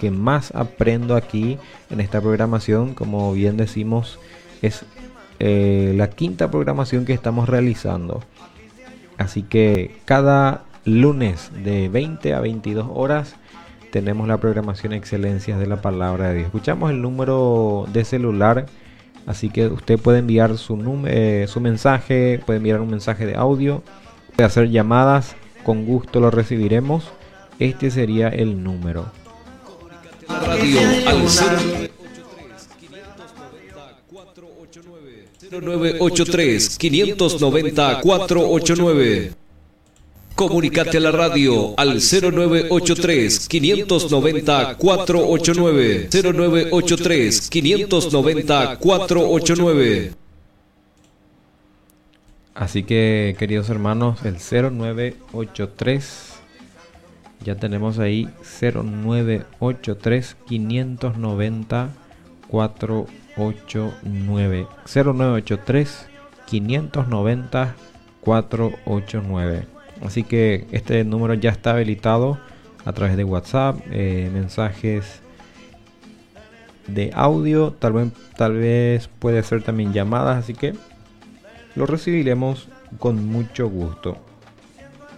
que más aprendo aquí en esta programación. Como bien decimos, es la quinta programación que estamos realizando. Así que cada lunes de 20 a 22 horas tenemos la programación Excelencias de la Palabra de Dios. Escuchamos el número de celular, así que usted puede enviar su mensaje, puede enviar un mensaje de audio, puede hacer llamadas, con gusto lo recibiremos. Este sería el número. Radio al 0983-590-489. Comunicate a la radio al 0983-590-489. 0983-590-489. Así que, queridos hermanos, el 0983, ya tenemos ahí 0983-590-489. 0983-590-489. Así que este número ya está habilitado a través de WhatsApp, mensajes de audio, tal vez puede ser también llamadas, así que lo recibiremos con mucho gusto.